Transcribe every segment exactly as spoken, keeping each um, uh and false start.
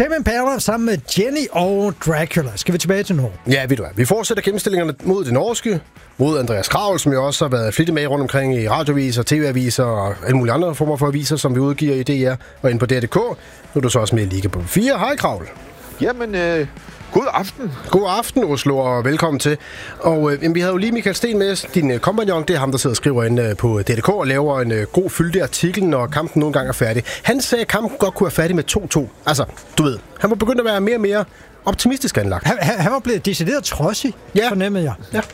Tame Impala sammen med Jenny og Dracula. Skal vi tilbage til Norge? Ja, ved du hvad. Vi fortsætter gennemstillingerne mod det norske, mod Andreas Kraul, som jo også har været flittig med rundt omkring i radioaviser, tv-aviser og alle mulige andre former for aviser, som vi udgiver i D R og inde på D R punktum D K. Nu er du så også med i Liga på fire. Hej, Kraul. Jamen, øh, god aften. God aften, Oslo, og velkommen til. Og øh, vi havde jo lige Michael Sten med, din øh, kompagnon. Det er ham, der sidder og skriver inde øh, på D R punktum D K og laver en øh, god fyldig artikel, når kampen nogle gange er færdig. Han sagde, at kampen godt kunne være færdig med to to. Altså, du ved, han var begyndt at være mere og mere optimistisk anlagt. Han, han var blevet decideret trodsig, ja. Fornemmede jeg. Ja.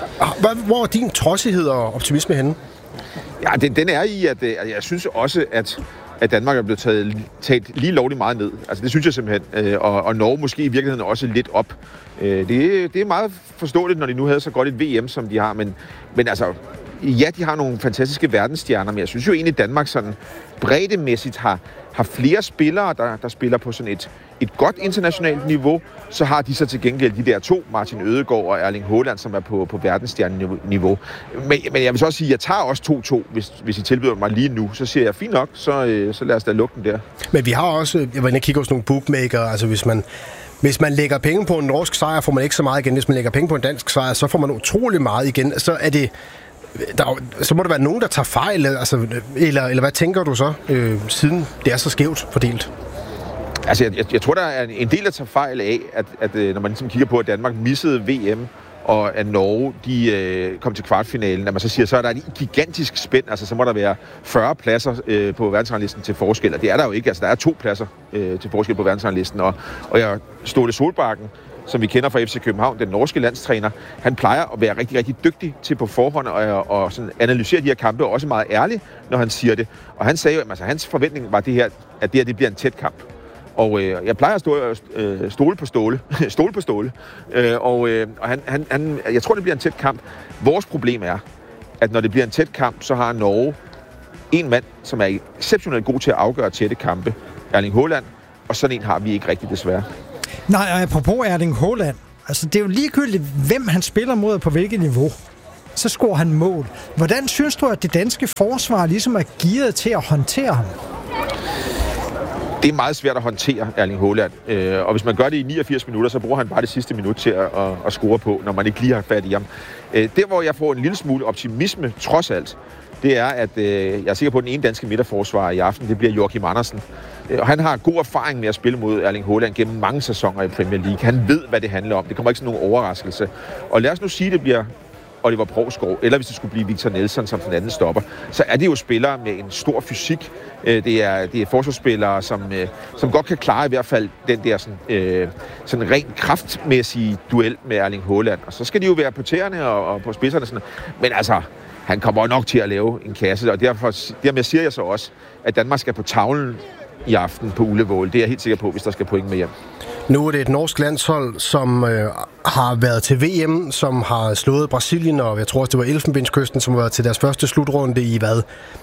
Hvor er din trodsighed og optimisme henne? Ja, den, den er i, at jeg synes også, at, at Danmark er blevet taget, taget lige lovligt meget ned. Altså, det synes jeg simpelthen. Og, og Norge måske i virkeligheden også lidt op. Det, det er meget forståeligt, når de nu havde så godt et V M, som de har. Men, men altså, ja, de har nogle fantastiske verdensstjerner, men jeg synes jo egentlig, at Danmark sådan breddemæssigt har, har flere spillere, der, der spiller på sådan et, et godt internationalt niveau. Så har de så til gengæld de der to, Martin Ødegaard og Erling Haaland, som er på, på verdensstjerneniveau. Men, men jeg vil så også sige, at jeg tager også to to, hvis, hvis I tilbyder mig lige nu. Så siger jeg, fint nok, så, så lad os da lukke den der. Men vi har også, jeg var inde og kigge hos nogle bookmaker, altså hvis man... Hvis man lægger penge på en norsk sejr, får man ikke så meget igen. Hvis man lægger penge på en dansk sejr, så får man utrolig meget igen. Så er det, der, så må der være nogen, der tager fejl, altså, eller, eller hvad tænker du så, øh, siden det er så skævt fordelt? Altså, jeg, jeg, jeg tror, der er en del, der tager fejl af, at, at når man ligesom kigger på, at Danmark missede V M, og at Norge, de øh, kom til kvartfinalen, at man så siger, så er der et gigantisk spænd, altså så må der være fyrre pladser øh, på verdensranglisten til forskel, og det er der jo ikke, altså der er to pladser øh, til forskel på verdensranglisten, og, og jeg Ståle Solbakken, som vi kender fra F C København, den norske landstræner, han plejer at være rigtig, rigtig dygtig til på forhånd og, og sådan analysere de her kampe, og også meget ærlig, når han siger det. Og han sagde jo, at altså, hans forventning var det her, at det her det bliver en tæt kamp. Og øh, jeg plejer at stå, øh, stole på ståle, stole på ståle, øh, og, øh, og han, han, han, jeg tror, det bliver en tæt kamp. Vores problem er, at når det bliver en tæt kamp, så har Norge en mand, som er exceptionelt god til at afgøre tætte kampe, Erling Haaland, og sådan en har vi ikke rigtig desværre. Nej, og apropos Erling Haaland, altså det er jo ligegyldigt, hvem han spiller mod og på hvilket niveau. Så scorer han mål. Hvordan synes du, at det danske forsvar ligesom er gearet til at håndtere ham? Det er meget svært at håndtere Erling Haaland, øh, og hvis man gør det i niogfirs minutter, så bruger han bare det sidste minut til at, at, at score på, når man ikke lige har fat i ham. Øh, der, hvor jeg får en lille smule optimisme, trods alt, det er, at øh, jeg er sikker på, at den ene danske midterforsvarer i aften, det bliver Joachim Andersen. Øh, og han har god erfaring med at spille mod Erling Haaland gennem mange sæsoner i Premier League. Han ved, hvad det handler om. Det kommer ikke sådan nogen overraskelse. Og lad os nu sige, at det bliver Oliver Provsgaard, eller hvis det skulle blive Victor Nelson som den anden stopper, så er det jo spillere med en stor fysik. Det er, det er forsvarsspillere, som, som godt kan klare i hvert fald den der sådan, øh, sådan rent kraftmæssige duel med Erling Haaland. Og så skal de jo være på tæerne og, og på spidserne. Sådan. Men altså, han kommer nok til at lave en kasse, og derfor, dermed siger jeg så også, at Danmark skal på tavlen i aften på Ullevål. Det er jeg helt sikker på, hvis der skal point med hjem. Nu er det et norsk landshold, som øh, har været til V M, som har slået Brasilien, og jeg tror også, det var Elfenbenskysten, som har været til deres første slutrunde i hvad?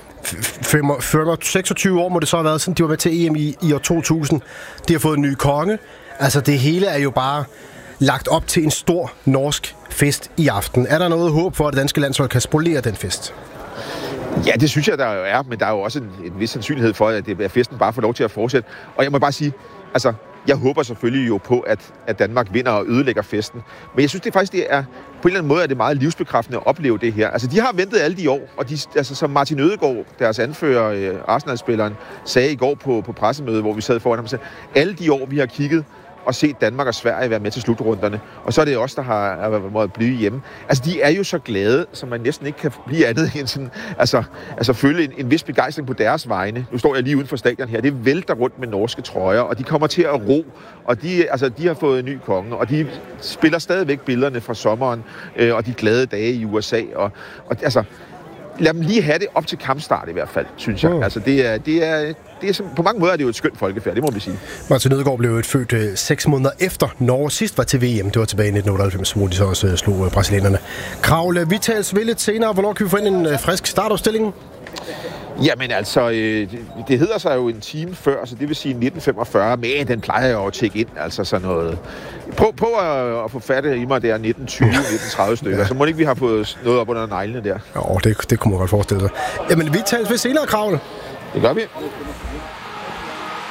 seksogtyve år må det så have været, siden de var med til E M i, i år to tusind. De har fået en ny konge. Altså det hele er jo bare lagt op til en stor norsk fest i aften. Er der noget håb for, at det danske landshold kan spolere den fest? Ja, det synes jeg, der jo er, men der er jo også en, en vis sandsynlighed for, at, det, at festen bare får lov til at fortsætte. Og jeg må bare sige, altså, jeg håber selvfølgelig jo på, at, at Danmark vinder og ødelægger festen. Men jeg synes det faktisk, det er, på en eller anden måde er det meget livsbekræftende at opleve det her. Altså, de har ventet alle de år, og de, altså, som Martin Ødegaard, deres anfører, øh, Arsenal-spilleren, sagde i går på, på pressemødet, hvor vi sad foran ham, sagde, alle de år, vi har kigget og set Danmark og Sverige være med til slutrunderne. Og så er det os, der har, har måttet blive hjemme. Altså, de er jo så glade, som man næsten ikke kan blive andet end sådan, altså, altså føle en, en vis begejstring på deres vegne. Nu står jeg lige uden for stadion her. Det vælter rundt med norske trøjer, og de kommer til at ro. Og de, altså, de har fået en ny konge, og de spiller stadigvæk billederne fra sommeren, øh, og de glade dage i U S A. Og, og altså, lad dem lige have det op til kampstart i hvert fald, synes jeg. Mm. Altså, det er, det er, det er, på mange måder er det jo et skønt folkefærd, det må vi sige. Martin Ødegaard blev et født øh, seks måneder efter Norge sidst var til V M. Det var tilbage i nitten otteoghalvfems, hvor de så også øh, slog øh, brasilianerne. Kraul, vi tales ved lidt senere. Hvornår kan vi få ind en øh, frisk startopstilling? Jamen altså, øh, det hedder sig jo en time før, så det vil sige nitten femogfyrre, men den plejer jeg jo at tjekke ind, altså sådan noget. Prøv, prøv at, at få fat i mig der nitten tyve nitten tredive stykker, ja. Så må ikke vi har fået noget op under neglene der. Jo, det, det kunne man godt forestille sig. Jamen, vi tales ved senere, Kraul. Det gør vi.